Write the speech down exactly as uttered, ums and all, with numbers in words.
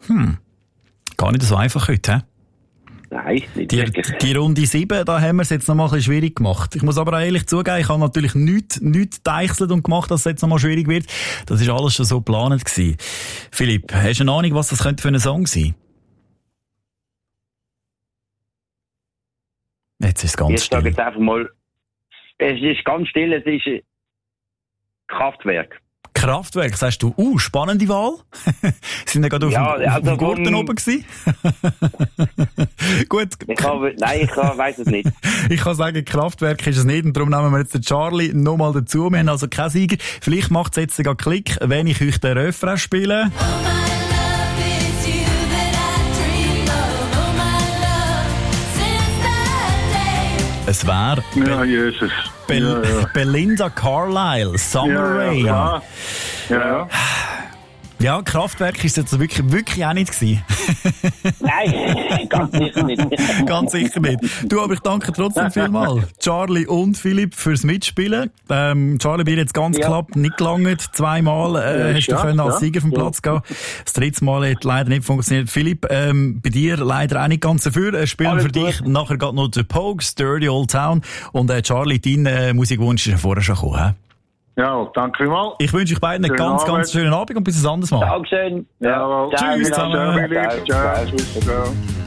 Hm. Gar nicht so einfach heute, hä? Nein, nicht Die, wirklich. die Runde sieben, da haben wir es jetzt noch mal ein bisschen schwierig gemacht. Ich muss aber auch ehrlich zugeben, ich habe natürlich nichts, nichts deichselt und gemacht, dass es jetzt noch mal schwierig wird. Das ist alles schon so geplant gewesen. Philipp, hast du eine Ahnung, was das könnte für ein Song sein? Jetzt ist es ganz Ich sage still. jetzt einfach mal, es ist ganz still, es ist ein Kraftwerk. Kraftwerk, sagst du, uh, spannende Wahl. Sind ja gerade auf Ja, dem, auf also dem Gurten vom- oben gewesen. Gut. Ich habe, nein, ich habe, weiss es nicht. Ich kann sagen, Kraftwerk ist es nicht, und darum nehmen wir jetzt den Charlie nochmal dazu. Wir haben also keinen Sieger. Vielleicht macht es jetzt sogar Klick, wenn ich euch den Refrain spiele. Es wäre Ja, Jesus. Bel Ja, ja. Belinda Carlisle, Summer Ja, Rain. ja, ja. ja. Ja, Kraftwerk ist jetzt wirklich, wirklich auch nicht gewesen. Nein, ganz sicher nicht. Ganz sicher nicht. Du, aber ich danke trotzdem vielmals, Charlie und Philipp, fürs Mitspielen. Ähm, Charlie, bei dir jetzt ganz Ja. knapp nicht gelangt. Zweimal äh, Ja, hast du ja, können als ja. Sieger vom Ja. Platz gehen. Das dritte Mal hat leider nicht funktioniert. Philipp, ähm, bei dir leider auch nicht ganz dafür. Äh, spielen Alles für dich gut. nachher geht noch The Pogues, Dirty Old Town. Und äh, Charlie, dein äh, Musikwunsch ist ja vorher schon gekommen. He? Ja, danke vielmals. Ich wünsche euch beiden einen Schönen ganz, ganz Abend. schönen Abend und bis ein anderes Mal. Dankeschön. Ja, Ciao, Tschüss ciao, zusammen. ciao, ciao, ciao. Ciao.